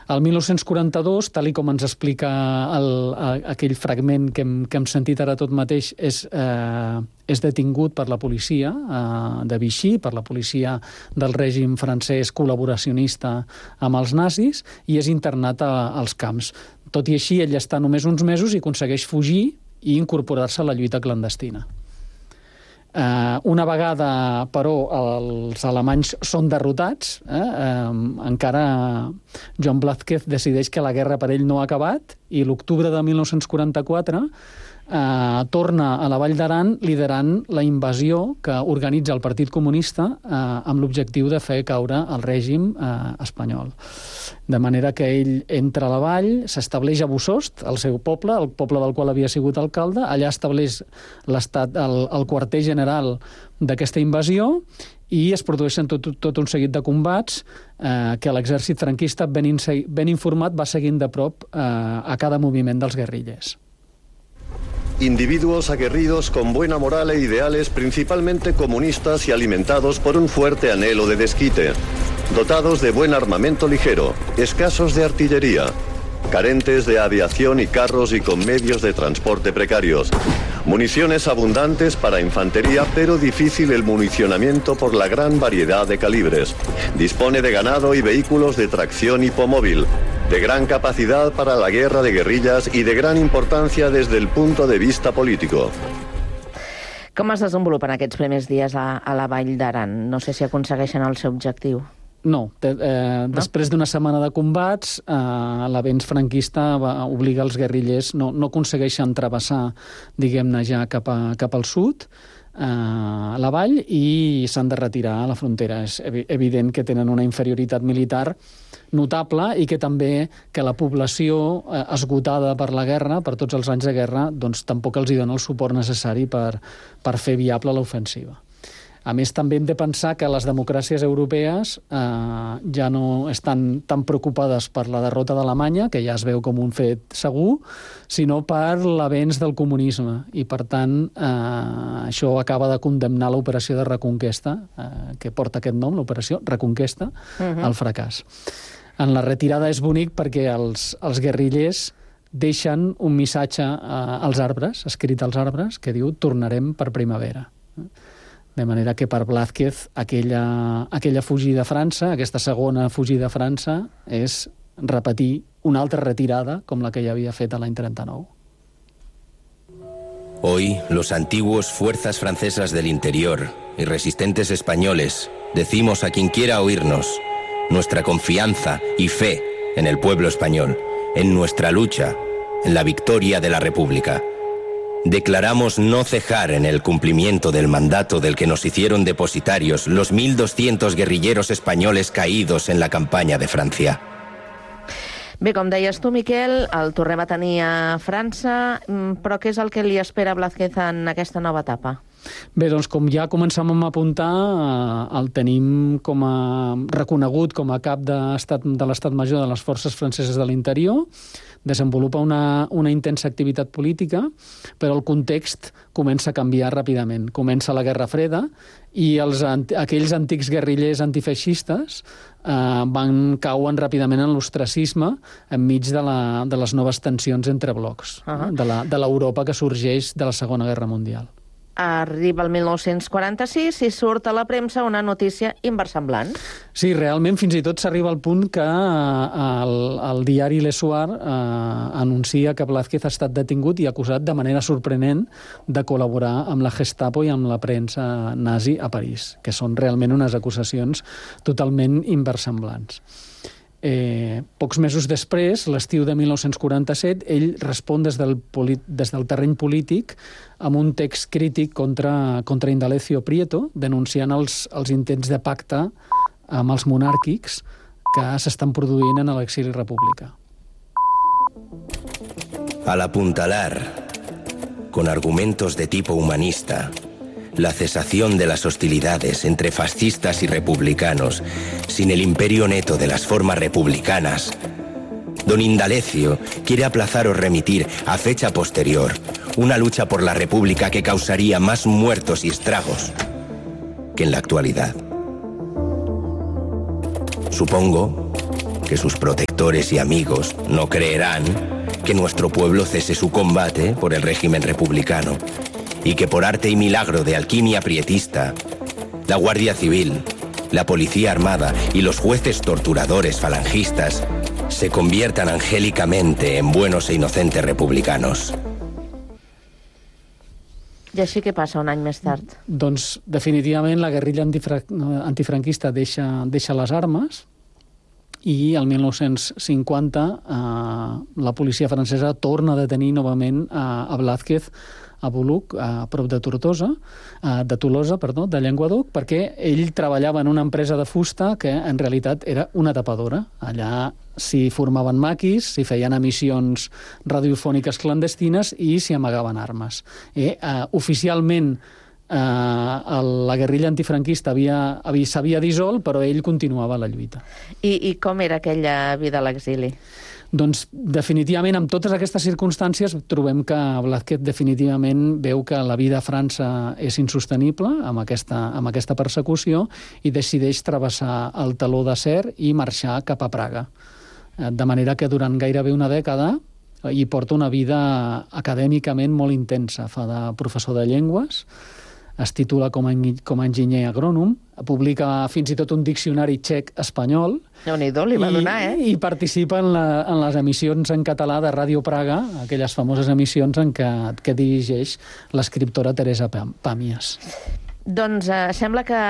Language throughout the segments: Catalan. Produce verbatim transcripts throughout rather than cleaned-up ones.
El mil nou-cents quaranta-dos, tal i com ens explica el, aquell fragment que hem, que hem sentit ara tot mateix, és, eh, és detingut per la policia eh, de Vichy, per la policia del règim francès col·laboracionista amb els nazis, i és internat a, als camps. Tot i així, ell està només uns mesos i aconsegueix fugir i incorporar-se a la lluita clandestina. Uh, una vegada, però, els alemanys són derrotats, eh, um, encara Joan Blázquez decideix que la guerra per ell no ha acabat, i l'octubre de mil nou-cents quaranta-quatre eh, torna a la Vall d'Aran liderant la invasió que organitza el Partit Comunista eh, amb l'objectiu de fer caure el règim eh, espanyol. De manera que ell entra a la vall, s'estableix a Bossòst, el seu poble, el poble del qual havia sigut alcalde, allà estableix l'estat, el, el quarter general d'aquesta invasió, i es produeixen tot, tot un seguit de combats eh, que l'exèrcit franquista, ben, in, ben informat, va seguint de prop eh, a cada moviment dels guerrillers. Individuos aguerridos con buena moral e ideales principalmente comunistas y alimentados por un fuerte anhelo de desquite, dotados de buen armamento ligero, escasos de artillería, carentes de aviación y carros y con medios de transporte precarios, municiones abundantes para infantería pero difícil el municionamiento por la gran variedad de calibres, dispone de ganado y vehículos de tracción hipomóvil, de gran capacidad para la guerra de guerrillas y de gran importancia desde el punto de vista político. Com es desenvolupen aquests primers dies a, a la Vall d'Aran? No sé si aconsegueixen el seu objectiu. No. Eh, no? Després d'una setmana de combats, eh, l'avenç franquista va obligar els guerrillers, no, no aconsegueixen travessar, diguem-ne, ja cap, a, cap al sud, eh, a la vall, i s'han de retirar a la frontera. És evident que tenen una inferioritat militar notable i que també que la població eh, esgotada per la guerra, per tots els anys de guerra, doncs tampoc els hi dona el suport necessari per, per fer viable l'ofensiva. A més, també hem de pensar que les democràcies europees eh, ja no estan tan preocupades per la derrota d'Alemanya, que ja es veu com un fet segur, sinó per l'avenç del comunisme. I, per tant, eh, això acaba de condemnar l'operació de Reconquesta, eh, que porta aquest nom, l'operació Reconquesta, uh-huh. al fracàs. En la retirada és bonic perquè els, els guerrillers deixen un missatge eh, als arbres, escrit als arbres, que diu «Tornarem per primavera». De manera que per Blázquez aquella, aquella fugida a França, aquesta segona fugida a França, és repetir una altra retirada com la que ja havia fet a l'any trenta-nou. Hoy, los antiguos fuerzas francesas del interior y resistentes españoles decimos a quien quiera oírnos nuestra confianza y fe en el pueblo español, en nuestra lucha, en la victoria de la República. Declaramos no cejar en el cumplimiento del mandato del que nos hicieron depositarios los mil doscientos guerrilleros españoles caídos en la campaña de Francia. Bé, com deies tu, Miquel, el tornem a tenir a França, però què és el que li espera Blázquez en aquesta nova etapa? Bé, doncs com ja començàvem a apuntar, el tenim com a reconegut com a cap de, estat, de l'Estat Major de les Forces Franceses de l'Interior, desenvolupa una, una intensa activitat política, però el context comença a canviar ràpidament. Comença la Guerra Freda i els, aquells antics guerrillers antifeixistes eh, van cauen ràpidament en l'ostracisme enmig de, la, de les noves tensions entre blocs, uh-huh. de l'Europa que sorgeix de la Segona Guerra Mundial. Arriba el mil nou-cents quaranta-sis i surt a la premsa una notícia inversemblant. Sí, realment fins i tot s'arriba al punt que el, el diari Le Soir eh, anuncia que Blázquez ha estat detingut i acusat de manera sorprenent de col·laborar amb la Gestapo i amb la premsa nazi a París, que són realment unes acusacions totalment inversemblants. Eh, pocs mesos després, l'estiu de mil nou-cents quaranta-set, ell respon des del, des del terreny polític amb un text crític contra, contra Indalecio Prieto, denunciant els, els intents de pacte amb els monàrquics que s'estan produint en l'exili republicà. Al apuntalar, con argumentos de tipo humanista, la cesación de las hostilidades entre fascistas y republicanos, sin el imperio neto de las formas republicanas, don Indalecio quiere aplazar o remitir a fecha posterior una lucha por la República que causaría más muertos y estragos que en la actualidad. Supongo que sus protectores y amigos no creerán que nuestro pueblo cese su combate por el régimen republicano y que por arte y milagro de alquimia prietista, la Guardia Civil, la Policía Armada y los jueces torturadores falangistas se conviertan angélicamente en buenos e inocentes republicanos. I així què passa un any més tard? Doncs, definitivament, la guerrilla antifra antifranquista deixa, deixa les armes i el mil nou-cents cinquanta eh, la policia francesa torna a detenir novament a, a Blázquez a Boluc, a prop de Tortosa, de Tolosa, perdó, de Llenguadoc, perquè ell treballava en una empresa de fusta que en realitat era una tapadora. Allà s'hi formaven maquis, s'hi feien emissions radiofòniques clandestines i s'hi amagaven armes. Eh, uh, oficialment uh, la guerrilla antifranquista havia, havia, s'havia dissolt, però ell continuava la lluita. I, I com era aquella vida a l'exili? Doncs definitivament, amb totes aquestes circumstàncies, trobem que Blázquez definitivament veu que la vida a França és insostenible amb aquesta, amb aquesta persecució i decideix travessar el teló d'acer i marxar cap a Praga. De manera que durant gairebé una dècada hi porta una vida acadèmicament molt intensa. Fa de professor de llengües, es titula com a, com a enginyer agrònom, publica fins i tot un diccionari txec-espanyol. Déu-n'hi-do, li va donar, eh? I, i participa en, la, en les emissions en català de Ràdio Praga, aquelles famoses emissions en què, que dirigeix l'escriptora Teresa Pàmies. Doncs eh, sembla que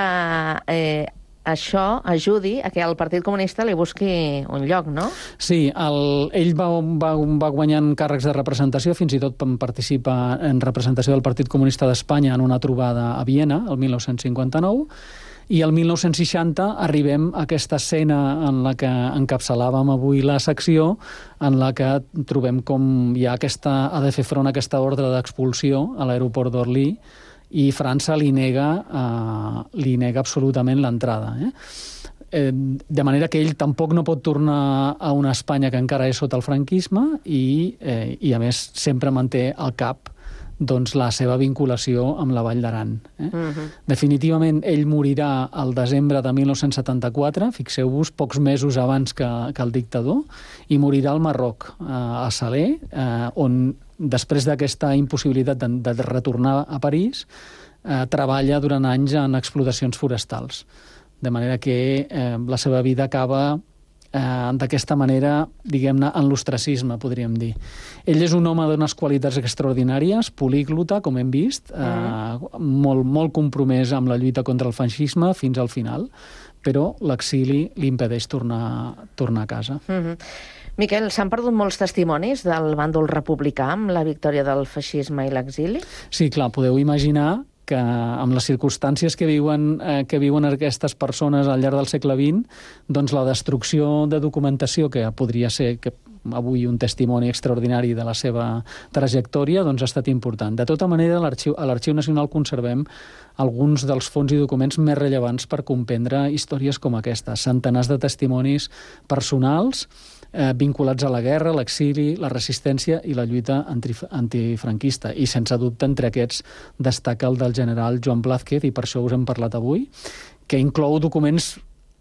eh, això ajudi a que el Partit Comunista li busqui un lloc, no? Sí, el, ell va, va, va guanyant càrrecs de representació, fins i tot participa en representació del Partit Comunista d'Espanya en una trobada a Viena, el mil nou-cents cinquanta-nou, i el mil nou-cents seixanta arribem a aquesta escena en la que encapçalàvem avui la secció, en la que trobem com hi ha aquesta, ha de fer front a aquesta ordre d'expulsió a l'aeroport d'Orly, i França li nega, uh, li nega absolutament l'entrada. Eh? Eh, de manera que ell tampoc no pot tornar a una Espanya que encara és sota el franquisme i, eh, i a més, sempre manté al cap doncs, la seva vinculació amb la Vall d'Aran. Eh? Uh-huh. Definitivament, ell morirà al desembre de mil nou-cents setanta-quatre, fixeu-vos, pocs mesos abans que, que el dictador, i morirà al Marroc, eh, a Salé, eh, on després d'aquesta impossibilitat de, de retornar a París, eh, treballa durant anys en explotacions forestals. De manera que eh, la seva vida acaba eh, d'aquesta manera, diguem-ne, en l'ostracisme, podríem dir. Ell és un home d'unes qualitats extraordinàries, políglota, com hem vist, eh, mm. molt, molt compromès amb la lluita contra el feixisme fins al final, però l'exili li impedeix tornar, tornar a casa. Mm-hmm. Miquel, s'han perdut molts testimonis del bàndol republicà amb la victòria del feixisme i l'exili? Sí, clar, podeu imaginar que amb les circumstàncies que viuen, eh, que viuen aquestes persones al llarg del segle vint, doncs la destrucció de documentació, que podria ser que avui un testimoni extraordinari de la seva trajectòria, doncs ha estat important. De tota manera, a l'Arxiu Nacional conservem alguns dels fons i documents més rellevants per comprendre històries com aquesta. Centenars de testimonis personals eh, vinculats a la guerra, l'exili, la resistència i la lluita antifranquista. I sense dubte entre aquests destaca el del general Joan Blázquez, i per això us hem parlat avui, que inclou documents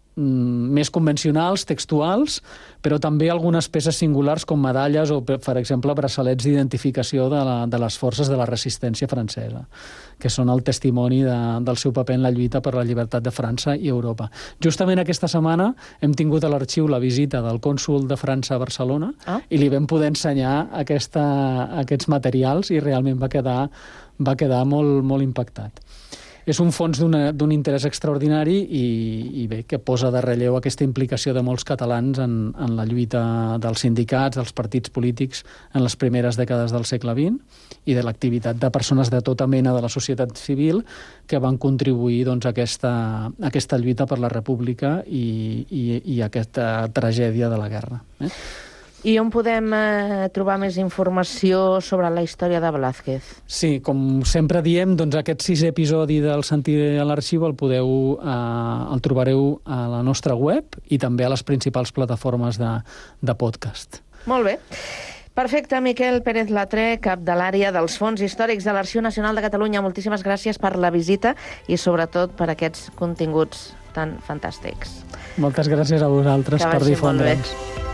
més convencionals, textuals, però també algunes peces singulars com medalles o, per exemple, braçalets d'identificació de, la, de les forces de la resistència francesa, que són el testimoni de, del seu paper en la lluita per la llibertat de França i Europa. Justament aquesta setmana hem tingut a l'arxiu la visita del cònsol de França a Barcelona ah. i li vam poder ensenyar aquesta, aquests materials i realment va quedar, va quedar molt, molt impactat. És un fons d'un interès extraordinari i, i bé, que posa de relleu aquesta implicació de molts catalans en, en la lluita dels sindicats, dels partits polítics en les primeres dècades del segle vint i de l'activitat de persones de tota mena de la societat civil que van contribuir doncs, a, aquesta, a aquesta lluita per la república i, i, i a aquesta tragèdia de la guerra. Eh? I on podem eh, trobar més informació sobre la història de Blázquez? Sí, com sempre diem, doncs aquest sisè episodi del Sentir a l'Arxiu el podeu, eh, el trobareu a la nostra web i també a les principals plataformes de, de podcast. Molt bé. Perfecte, Miquel Pérez Latré, cap de l'àrea dels Fons Històrics de l'Arxiu Nacional de Catalunya. Moltíssimes gràcies per la visita i sobretot per aquests continguts tan fantàstics. Moltes gràcies a vosaltres per difondre'ns.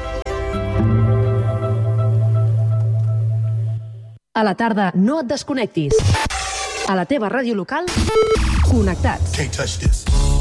A la tarda no et desconnectis. A la teva ràdio local, connectats. Can't touch this.